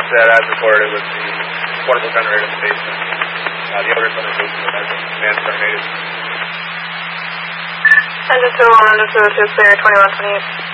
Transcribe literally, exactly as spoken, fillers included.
that as reported was the portable generator in the basement. Uh, the others on the basement as a man terminated. Engine two oh one, engine two oh two, clear twenty-one twenty-eight.